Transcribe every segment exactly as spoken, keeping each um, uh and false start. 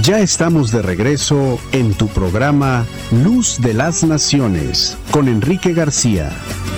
Ya estamos de regreso en tu programa Luz de las Naciones con Enrique García.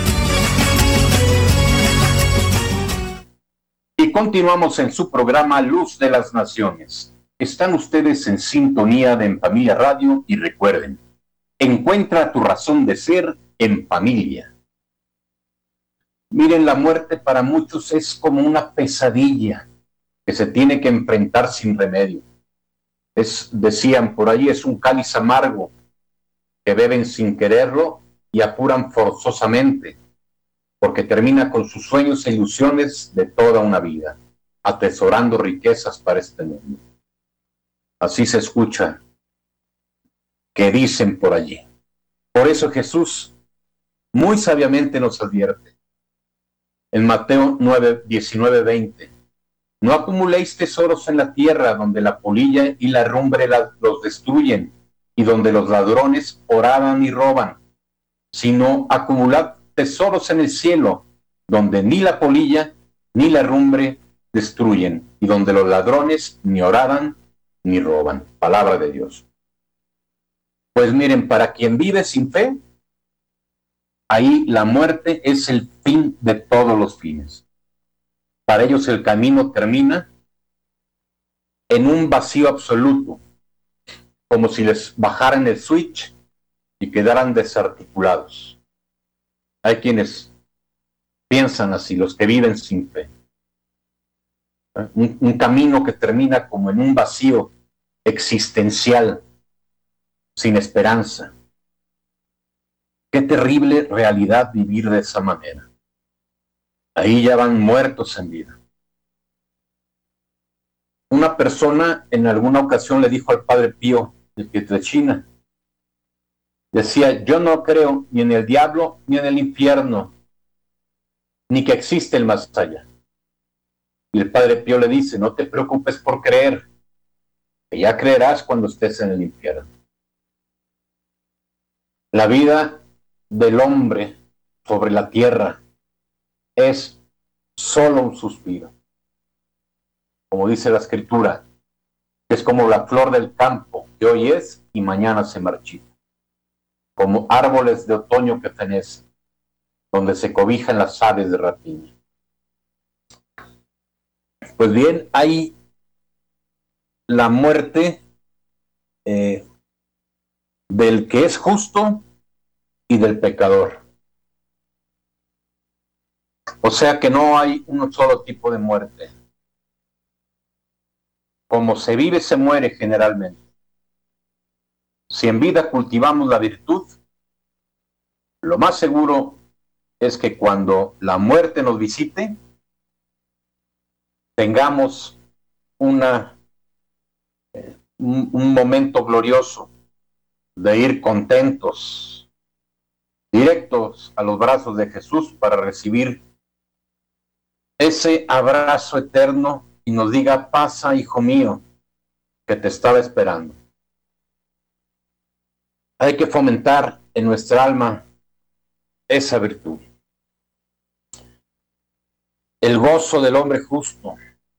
Y continuamos en su programa Luz de las Naciones. Están ustedes en sintonía de En Familia Radio y recuerden, encuentra tu razón de ser en familia. Miren, la muerte para muchos es como una pesadilla que se tiene que enfrentar sin remedio. Es, decían por ahí, es un cáliz amargo que beben sin quererlo y apuran forzosamente, porque termina con sus sueños e ilusiones de toda una vida, atesorando riquezas para este mundo. Así se escucha que dicen por allí. Por eso Jesús muy sabiamente nos advierte en Mateo nueve, diecinueve, veinte. No acumuléis tesoros en la tierra, donde la polilla y la herrumbre la, los destruyen, y donde los ladrones oraban y roban, sino acumulad tesoros en el cielo, donde ni la polilla ni la herrumbre destruyen, y donde los ladrones ni oraban ni roban. Palabra de Dios. Pues miren, para quien vive sin fe, ahí la muerte es el fin de todos los fines. Para ellos el camino termina en un vacío absoluto, como si les bajaran el switch y quedaran desarticulados. Hay quienes piensan así, los que viven sin fe. Un, un camino que termina como en un vacío existencial, sin esperanza. Qué terrible realidad vivir de esa manera. Ahí ya van muertos en vida. Una persona en alguna ocasión le dijo al Padre Pío de Pietrelcina, decía, yo no creo ni en el diablo ni en el infierno, ni que existe el más allá. Y el Padre Pío le dice, no te preocupes por creer, que ya creerás cuando estés en el infierno. La vida del hombre sobre la tierra es solo un suspiro. Como dice la Escritura, es como la flor del campo, que hoy es y mañana se marchita. Como árboles de otoño que fenecen, donde se cobijan las aves de rapiña. Pues bien, hay la muerte eh, del que es justo y del pecador. O sea que no hay un solo tipo de muerte. Como se vive, se muere generalmente. Si en vida cultivamos la virtud, lo más seguro es que cuando la muerte nos visite, tengamos una, eh, un, un momento glorioso de ir contentos, directos a los brazos de Jesús para recibir ese abrazo eterno y nos diga, pasa, hijo mío, que te estaba esperando. Hay que fomentar en nuestra alma esa virtud. El gozo del hombre justo.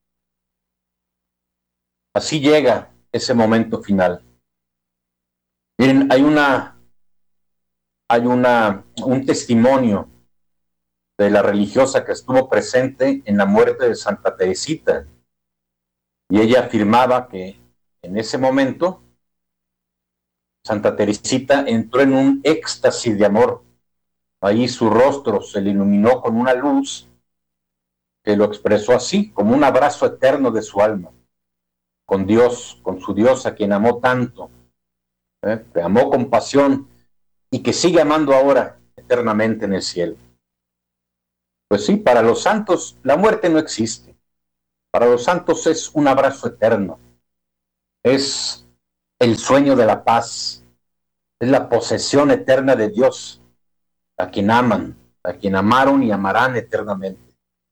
Así llega ese momento final. Miren, hay una, hay una, un testimonio de la religiosa que estuvo presente en la muerte de Santa Teresita. Y ella afirmaba que en ese momento Santa Teresita entró en un éxtasis de amor. Ahí su rostro se le iluminó con una luz que lo expresó así, como un abrazo eterno de su alma, con Dios, con su Dios a quien amó tanto, ¿eh? que amó con pasión y que sigue amando ahora eternamente en el cielo. Pues sí, para los santos la muerte no existe. Para los santos es un abrazo eterno. Es el sueño de la paz. Es la posesión eterna de Dios, a quien aman, a quien amaron y amarán eternamente.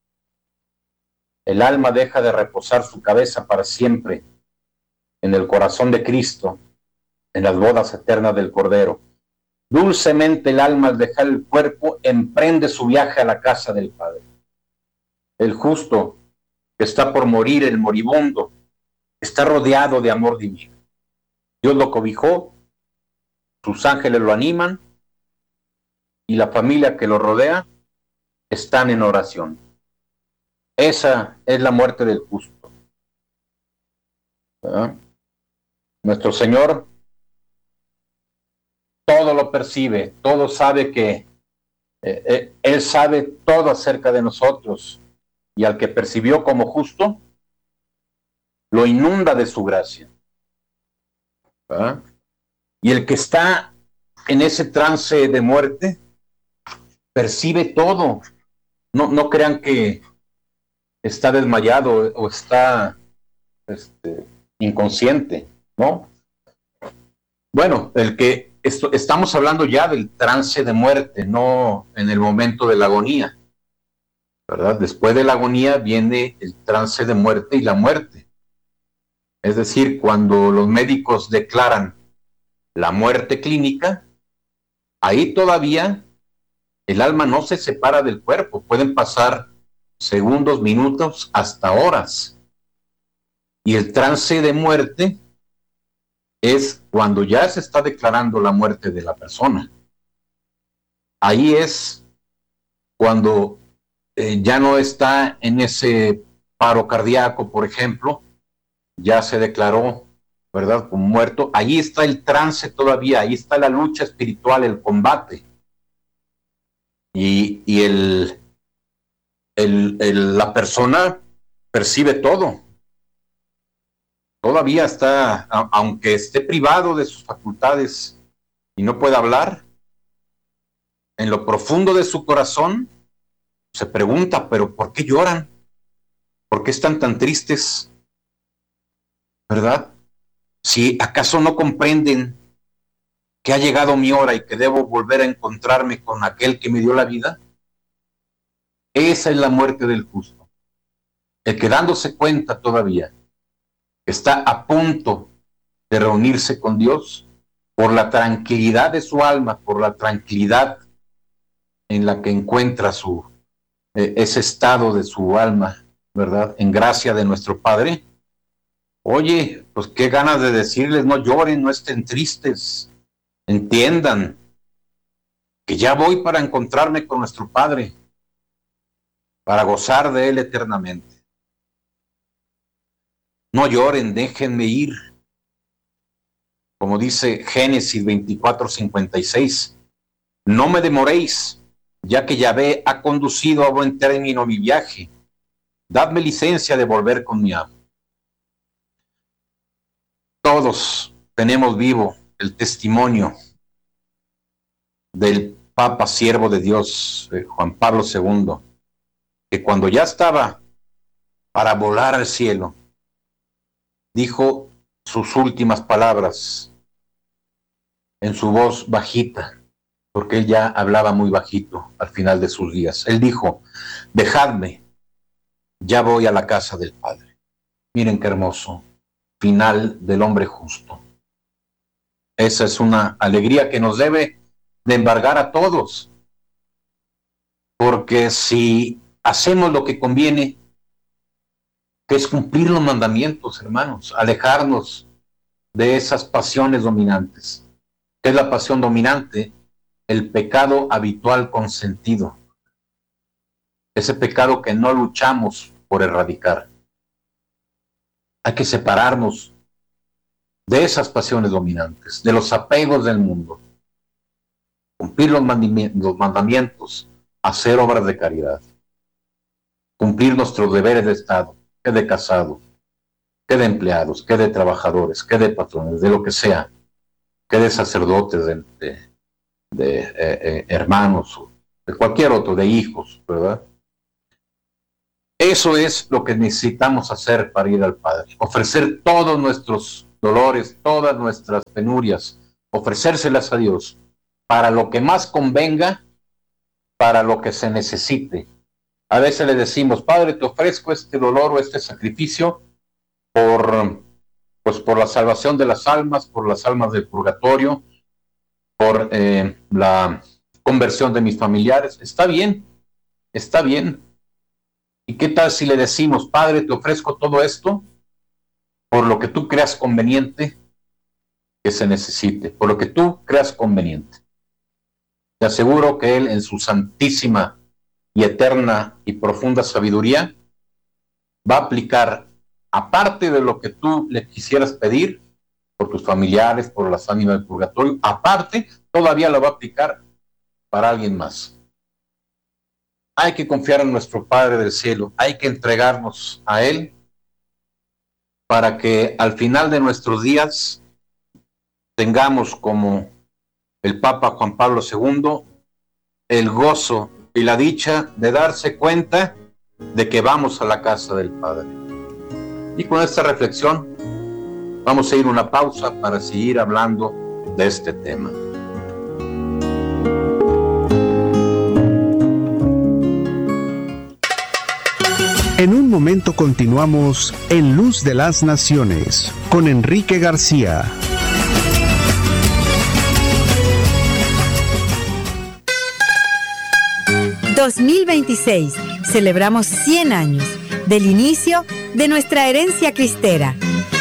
El alma deja de reposar su cabeza para siempre en el corazón de Cristo, en las bodas eternas del Cordero. Dulcemente el alma, al dejar el cuerpo, emprende su viaje a la casa del Padre. El justo, que está por morir, el moribundo, está rodeado de amor divino. Dios lo cobijó, sus ángeles lo animan y la familia que lo rodea están en oración. Esa es la muerte del justo. ¿Verdad? Nuestro Señor todo lo percibe, todo sabe que eh, eh, Él sabe todo acerca de nosotros, y al que percibió como justo, lo inunda de su gracia. ¿Verdad? Y el que está en ese trance de muerte, percibe todo. No, no crean que está desmayado o está este, inconsciente, ¿no? Bueno, el que esto, estamos hablando ya del trance de muerte, no en el momento de la agonía, ¿verdad? Después de la agonía viene el trance de muerte y la muerte. Es decir, cuando los médicos declaran la muerte clínica, ahí todavía el alma no se separa del cuerpo, pueden pasar segundos, minutos, hasta horas. Y el trance de muerte es cuando ya se está declarando la muerte de la persona. Ahí es cuando eh, ya no está en ese paro cardíaco, por ejemplo, ya se declaró, ¿verdad?, como muerto. Ahí está el trance todavía, ahí está la lucha espiritual, el combate. Y, y el, el, el, la persona percibe todo. Todavía está, aunque esté privado de sus facultades y no pueda hablar, en lo profundo de su corazón se pregunta, pero ¿por qué lloran? ¿Por qué están tan tristes? ¿Verdad? Si acaso no comprenden que ha llegado mi hora y que debo volver a encontrarme con aquel que me dio la vida. Esa es la muerte del justo. El que dándose cuenta todavía está a punto de reunirse con Dios por la tranquilidad de su alma, por la tranquilidad en la que encuentra su, eh, ese estado de su alma, ¿verdad?, en gracia de nuestro Padre. Oye, pues qué ganas de decirles, no lloren, no estén tristes, entiendan que ya voy para encontrarme con nuestro Padre, para gozar de Él eternamente. No lloren, déjenme ir. Como dice Génesis veinticuatro cincuenta y seis, no me demoréis, ya que Yahvé ha conducido a buen término mi viaje. Dadme licencia de volver con mi amo. Todos tenemos vivo el testimonio del Papa Siervo de Dios, eh, Juan Pablo segundo, que cuando ya estaba para volar al cielo, dijo sus últimas palabras en su voz bajita, porque él ya hablaba muy bajito al final de sus días. Él dijo, dejadme, ya voy a la casa del Padre. Miren qué hermoso final del hombre justo. Esa es una alegría que nos debe de embargar a todos, porque si hacemos lo que conviene, que es cumplir los mandamientos, hermanos, alejarnos de esas pasiones dominantes. ¿Qué es la pasión dominante? El pecado habitual consentido. Ese pecado que no luchamos por erradicar. Hay que separarnos de esas pasiones dominantes, de los apegos del mundo. Cumplir los mandamientos, hacer obras de caridad. Cumplir nuestros deberes de Estado, que de casados, que de empleados, que de trabajadores, que de patrones, de lo que sea, que de sacerdotes, de, de, de eh, eh, hermanos, de cualquier otro, de hijos, ¿verdad? Eso es lo que necesitamos hacer para ir al Padre. Ofrecer todos nuestros dolores, todas nuestras penurias, ofrecérselas a Dios para lo que más convenga, para lo que se necesite. A veces le decimos, Padre, te ofrezco este dolor o este sacrificio por, pues, por la salvación de las almas, por las almas del purgatorio, por eh, la conversión de mis familiares. Está bien, está bien. ¿Y qué tal si le decimos, Padre, te ofrezco todo esto por lo que tú creas conveniente que se necesite, por lo que tú creas conveniente. Te aseguro que Él, en su santísima y eterna y profunda sabiduría, va a aplicar, aparte de lo que tú le quisieras pedir, por tus familiares, por las ánimas del purgatorio, aparte, todavía lo va a aplicar para alguien más. Hay que confiar en nuestro Padre del Cielo, hay que entregarnos a Él para que al final de nuestros días tengamos, como el Papa Juan Pablo segundo, el gozo y la dicha de darse cuenta de que vamos a la casa del Padre. Y con esta reflexión vamos a ir a una pausa para seguir hablando de este tema. En un momento continuamos en Luz de las Naciones con Enrique García. dos mil veintiséis, celebramos cien años del inicio de nuestra herencia cristera.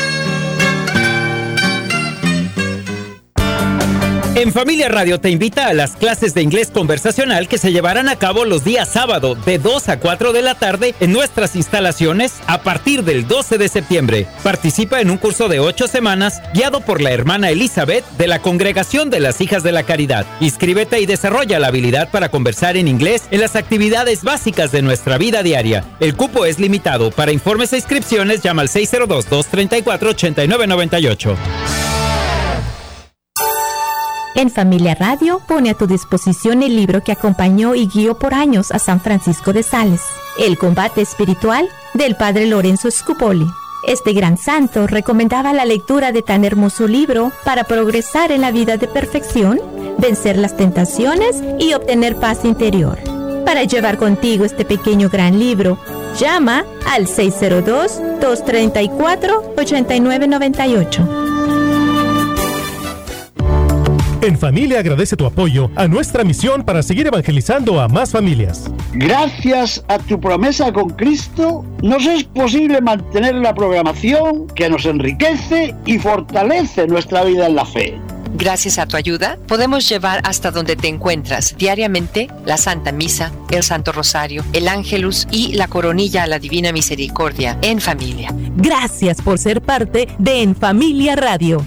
En Familia Radio te invita a las clases de inglés conversacional que se llevarán a cabo los días sábado de dos a cuatro de la tarde en nuestras instalaciones a partir del doce de septiembre. Participa en un curso de ocho semanas guiado por la hermana Elizabeth de la Congregación de las Hijas de la Caridad. Inscríbete y desarrolla la habilidad para conversar en inglés en las actividades básicas de nuestra vida diaria. El cupo es limitado. Para informes e inscripciones llama al seis cero dos, dos tres cuatro, ocho nueve nueve ocho. En Familia Radio pone a tu disposición el libro que acompañó y guió por años a San Francisco de Sales, El combate espiritual del Padre Lorenzo Scupoli. Este gran santo recomendaba la lectura de tan hermoso libro para progresar en la vida de perfección, vencer las tentaciones y obtener paz interior. Para llevar contigo este pequeño gran libro, llama al seis cero dos, dos tres cuatro, ocho nueve nueve ocho. En Familia agradece tu apoyo a nuestra misión para seguir evangelizando a más familias. Gracias a tu promesa con Cristo, nos es posible mantener la programación que nos enriquece y fortalece nuestra vida en la fe. Gracias a tu ayuda, podemos llevar hasta donde te encuentras diariamente la Santa Misa, el Santo Rosario, el Ángelus y la Coronilla a la Divina Misericordia en familia. Gracias por ser parte de En Familia Radio.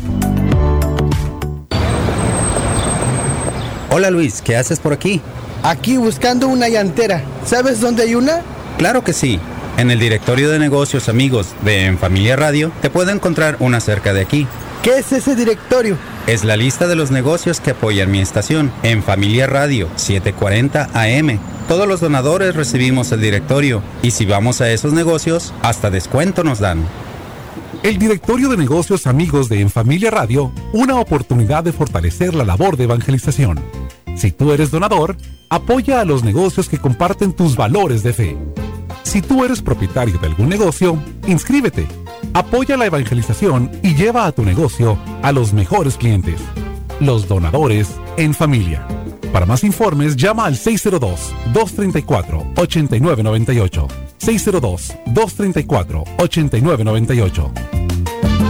Hola Luis, ¿qué haces por aquí? Aquí buscando una llantera. ¿Sabes dónde hay una? Claro que sí. En el directorio de negocios amigos de En Familia Radio te puedo encontrar una cerca de aquí. ¿Qué es ese directorio? Es la lista de los negocios que apoyan mi estación, En Familia Radio, setecientos cuarenta A M. Todos los donadores recibimos el directorio y si vamos a esos negocios, hasta descuento nos dan. El directorio de negocios amigos de En Familia Radio, una oportunidad de fortalecer la labor de evangelización. Si tú eres donador, apoya a los negocios que comparten tus valores de fe. Si tú eres propietario de algún negocio, inscríbete, apoya la evangelización y lleva a tu negocio a los mejores clientes. Los donadores en familia. Para más informes, llama al seis cero dos, dos tres cuatro, ocho nueve nueve ocho. seis cero dos, dos tres cuatro, ocho nueve nueve ocho.